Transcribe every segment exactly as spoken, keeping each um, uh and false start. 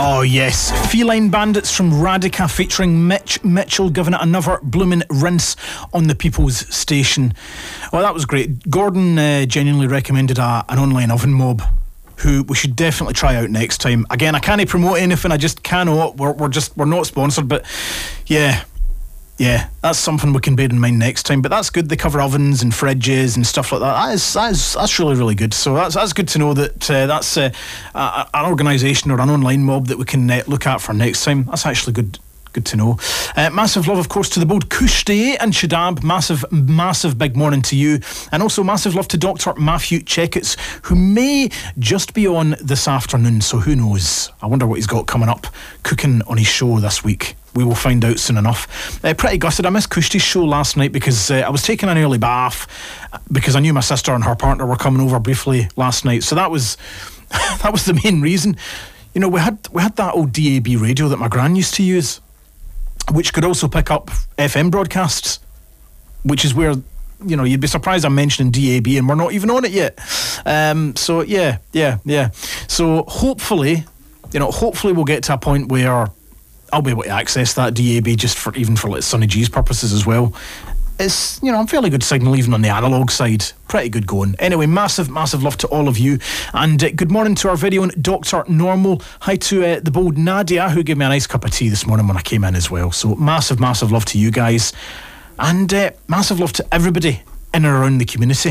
Oh yes, Feline Bandits from Radica featuring Mitch Mitchell, giving it another blooming rinse on the People's Station. Well, that was great. Gordon uh, genuinely recommended a, an online oven mob who we should definitely try out next time. Again, I can't promote anything, I just cannot. We're, we're just we're not sponsored, but yeah. Yeah, that's something we can bear in mind next time. But that's good. They cover ovens and fridges and stuff like that. That is, that is that's really, really good. So that's that's good to know that uh, that's uh, uh, an organisation or an online mob that we can uh, look at for next time. That's actually good. Good to know. Uh, massive love, of course, to the bold Kushte and Shadab. Massive, massive big morning to you. And also massive love to Doctor Matthew Checketts, who may just be on this afternoon. So who knows? I wonder what he's got coming up, cooking on his show this week. We will find out soon enough. Uh, pretty gutted. I missed Kushti's show last night because uh, I was taking an early bath because I knew my sister and her partner were coming over briefly last night. So that was that was the main reason. You know, we had we had that old D A B radio that my gran used to use, which could also pick up F M broadcasts, which is where, you know, you'd be surprised I'm mentioning D A B and we're not even on it yet. Um, so yeah, yeah, yeah. So hopefully, you know, hopefully we'll get to a point where I'll be able to access that D A B just for even for like Sonny G's purposes as well. It's, you know, a fairly good signal even on the analogue side. Pretty good going. Anyway, massive, massive love to all of you. And uh, good morning to our very own Doctor Normal. Hi to uh, the bold Nadia, who gave me a nice cup of tea this morning when I came in as well. So massive, massive love to you guys. And uh, massive love to everybody in and around the community.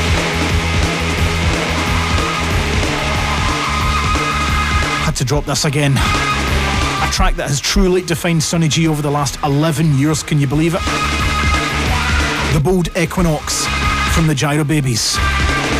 Had to drop this again. A track that has truly defined Sonny G over the last eleven years. Can you believe it? The bold Equinox from the Gyro Babies.